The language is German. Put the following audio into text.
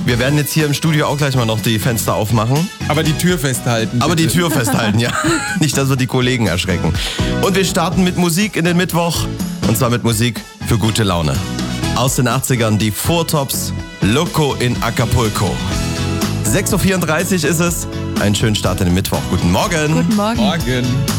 Wir werden jetzt hier im Studio auch gleich mal noch die Fenster aufmachen. Aber die Tür festhalten. Aber bitte. die Tür festhalten, ja. Nicht, dass wir die Kollegen erschrecken. Und wir starten mit Musik in den Mittwoch. Und zwar mit Musik für gute Laune. Aus den 80ern die Four Tops, Loco in Acapulco. 6.34 Uhr ist es. Einen schönen Start in den Mittwoch. Guten Morgen. Guten Morgen. Morgen.